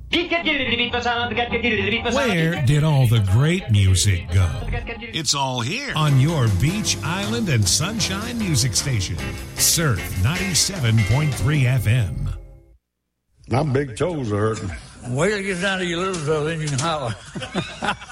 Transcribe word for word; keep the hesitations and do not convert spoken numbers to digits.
Where did all the great music go? It's all here On your beach, island, and sunshine music station. Surf ninety-seven point three F M. My big toes are hurting. Wait till it gets down to your little toe, then you can holler.